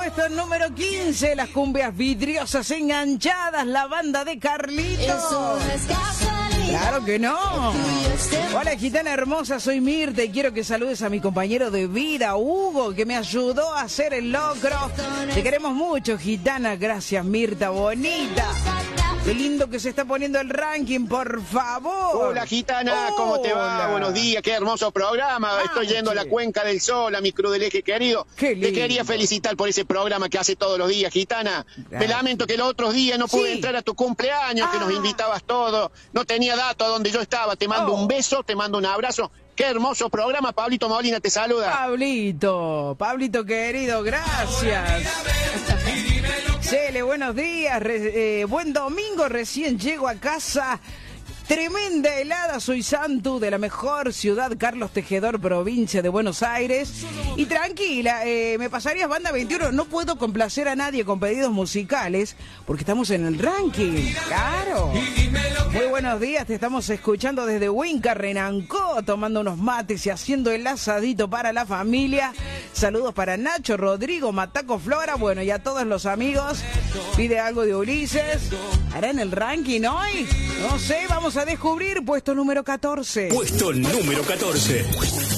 puesto número 15, las cumbias vidriosas enganchadas, la banda de Carlitos. Claro que no. Hola, gitana hermosa, soy Mirta y quiero que saludes a mi compañero de vida, Hugo, que me ayudó a hacer el locro. Te queremos mucho, gitana. Gracias, Mirta, bonita. Qué lindo que se está poniendo el ranking, por favor. Hola, gitana, ¿cómo te va? Buenos días, qué hermoso programa. Estoy yendo a la Cuenca del Sol, a mi Cruz del Eje querido. Qué lindo. Te quería felicitar por ese programa que hace todos los días, gitana. Me lamento que los otros días no pude entrar a tu cumpleaños, que nos invitabas todos. No tenía dato a donde yo estaba. Te mando un beso, te mando un abrazo. Qué hermoso programa. Pablito Molina te saluda. Pablito querido, gracias. Cele, buenos días, buen domingo, recién llego a casa. Tremenda helada, soy Santu de la mejor ciudad, Carlos Tejedor, provincia de Buenos Aires. Y tranquila, me pasarías banda 21, no puedo complacer a nadie con pedidos musicales porque estamos en el ranking, claro. Muy buenos días, te estamos escuchando desde Huinca, Renancó, tomando unos mates y haciendo el asadito para la familia. Saludos para Nacho, Rodrigo, Mataco, Flora, bueno, y a todos los amigos. Pide algo de Ulises. ¿Hará en el ranking hoy? No sé, vamos a descubrir. Puesto número 14. Puesto número 14.